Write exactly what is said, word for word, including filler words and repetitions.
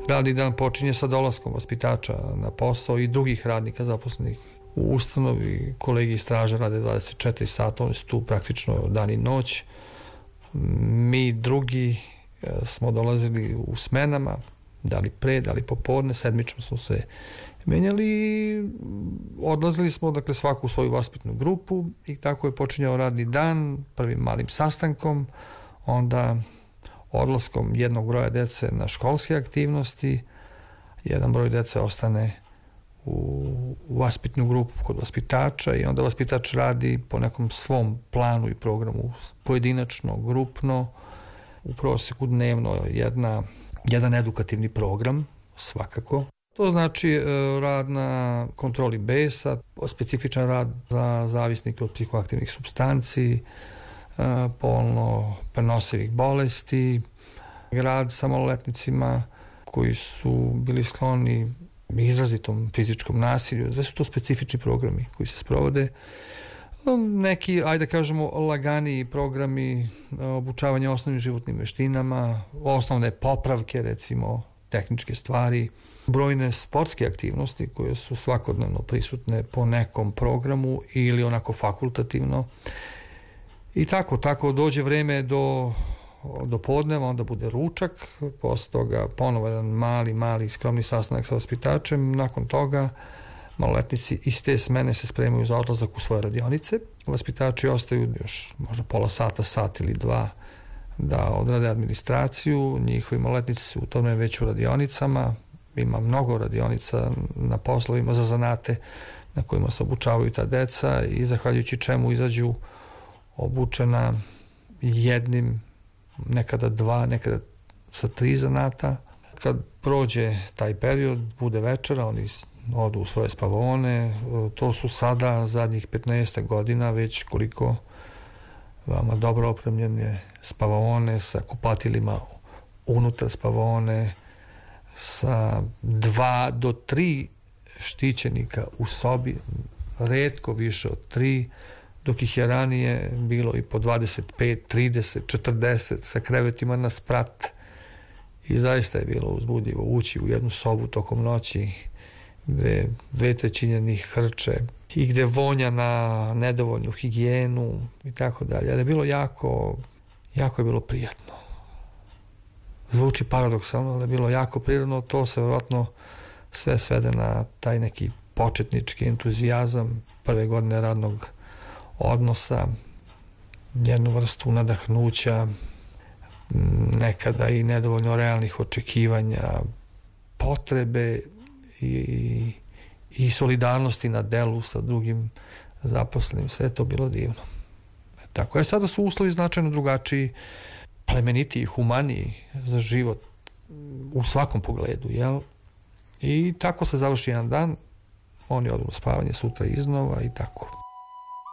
Radni dan počinje sa dolaskom vaspitača na posao i drugih radnika zaposlenih u ustanovi. Kolegi iz straže rade dvadeset četiri sata, oni su tu praktično dan i noć. Mi drugi smo dolazili u smenama, da li pre, da li popodne, sedmično smo se menjali i odlazili smo, dakle, svaku u svoju vaspitnu grupu i tako je počinjao radni dan, prvim malim sastankom, onda odlaskom jednog broja dece na školske aktivnosti, jedan broj dece ostane u vaspitnu grupu kod vaspitača i onda vaspitač radi po nekom svom planu i programu, pojedinačno, grupno, u proseku dnevno jedna, jedan edukativni program, svakako. To znači rad na kontroli besa, specifičan rad za zavisnike od psihoaktivnih supstanci, polno prenosivih bolesti, rad sa maloletnicima koji su bili skloni izrazitom fizičkom nasilju. Sve su to specifični programi koji se sprovode. Neki, ajde kažemo, laganiji programi obučavanja osnovnim životnim veštinama, osnovne popravke, recimo tehničke stvari, brojne sportske aktivnosti koje su svakodnevno prisutne po nekom programu ili onako fakultativno. I tako, tako dođe vreme do, do podneva, onda bude ručak, posle toga ponovo jedan mali, mali skromni sastanak sa vaspitačem, nakon toga maloletnici iz te smene se spremaju za odlazak u svoje radionice. Vaspitači ostaju još možda pola sata, sat ili dva da odrade administraciju, njihovi maloletnici su u tome već u radionicama, ima mnogo radionica na poslovima za zanate na kojima se obučavaju ta deca i zahvaljujući čemu izađu obučena jednim, nekada dva, nekada sa tri zanata. Kad prođe taj period, bude večera, oni odu u svoje spavaone. To su sada zadnjih petnaest godina već koliko veoma dobro opremljene spavaone sa kupatilima unutar spavaone, sa dva do tri štićenika u sobi, retko više od tri, dok ih je ranije bilo i po dvadeset pet, trideset, četrdeset sa krevetima na sprat i zaista je bilo uzbudljivo ući u jednu sobu tokom noći gde dve trećine njih hrče i gde vonja na nedovoljnu higijenu i tako dalje. Ali je bilo jako, jako je bilo prijatno. Zvuči paradoksalno, ali je bilo jako prirodno. To se vjerojatno sve svede na taj neki početnički entuzijazam prve godine radnog odnosa, jednu vrstu nadahnuća, nekada i nedovoljno realnih očekivanja, potrebe i, i solidarnosti na delu sa drugim zaposlenim. Sve je to bilo divno. Tako je, sada su uslovi značajno drugačiji, plemenitiji, humaniji za život u svakom pogledu, jel? I tako se završi jedan dan, oni odu na spavanje, sutra iznova i tako.